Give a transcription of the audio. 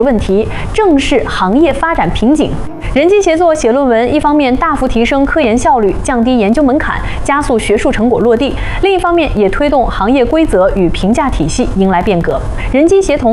问题，正视行业发展瓶颈。人机协作写论文，一方面大幅提升科研效率，降低研究门槛，加速学术成果落地；另一方面，也推动行业规则与评价体系迎来变革。人机协同